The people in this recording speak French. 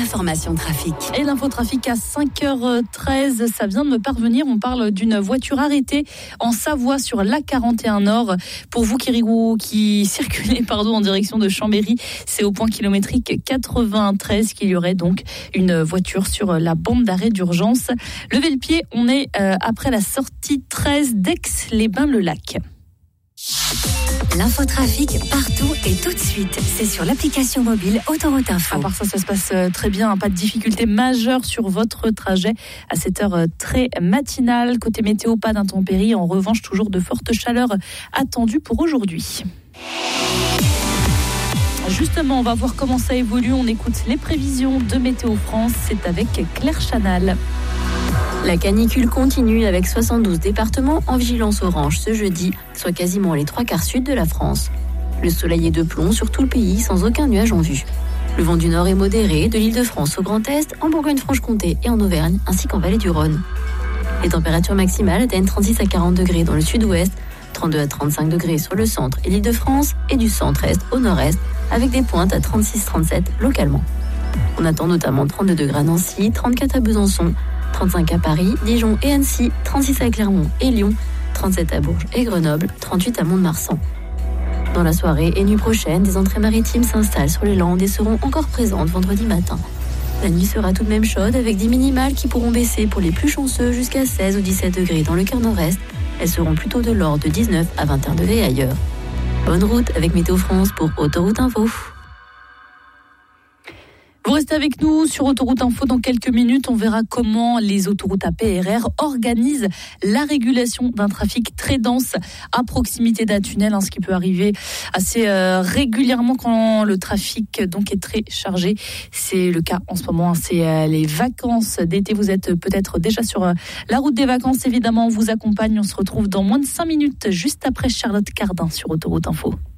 l'information trafic. Et l'infotrafic à 5h13, ça vient de me parvenir. On parle d'une voiture arrêtée en Savoie sur l'A41 Nord. Pour vous qui circulez en direction de Chambéry, c'est au point kilométrique 93 qu'il y aurait donc une voiture sur la bande d'arrêt d'urgence. Levez le pied, on est après la sortie 13 d'Aix-les-Bains-le-Lac. L'infotrafic partout et tout de suite. C'est sur l'application mobile Autoroute Info. À part ça se passe très bien. Pas de difficulté majeure sur votre trajet à cette heure très matinale. Côté météo, pas d'intempéries. En revanche, toujours de fortes chaleurs attendues pour aujourd'hui. Justement, on va voir comment ça évolue. On écoute les prévisions de Météo France. C'est avec Claire Chanal. La canicule continue avec 72 départements en vigilance orange ce jeudi, soit quasiment les 3/4 sud de la France. Le soleil est de plomb sur tout le pays sans aucun nuage en vue. Le vent du nord est modéré de l'Île-de-France au Grand Est, en Bourgogne-Franche-Comté et en Auvergne, ainsi qu'en vallée du Rhône. Les températures maximales atteignent 36 à 40 degrés dans le sud-ouest, 32 à 35 degrés sur le centre et l'Île-de-France et du centre-est au nord-est, avec des pointes à 36-37 localement. On attend notamment 32 degrés à Nancy, 34 à Besançon, 35 à Paris, Dijon et Annecy, 36 à Clermont et Lyon, 37 à Bourges et Grenoble, 38 à Mont-de-Marsan. Dans la soirée et nuit prochaine, des entrées maritimes s'installent sur les Landes et seront encore présentes vendredi matin. La nuit sera tout de même chaude avec des minimales qui pourront baisser pour les plus chanceux jusqu'à 16 ou 17 degrés dans le quart nord-est. Elles seront plutôt de l'ordre de 19 à 21 degrés ailleurs. Bonne route avec Météo France pour Autoroute Info. Vous restez avec nous sur Autoroute Info. Dans quelques minutes, on verra comment les autoroutes à PRR organisent la régulation d'un trafic très dense à proximité d'un tunnel, ce qui peut arriver assez régulièrement quand le trafic donc est très chargé. C'est le cas en ce moment, c'est les vacances d'été. Vous êtes peut-être déjà sur la route des vacances. Évidemment, on vous accompagne. On se retrouve dans moins de 5 minutes, juste après Charlotte Cardin sur Autoroute Info.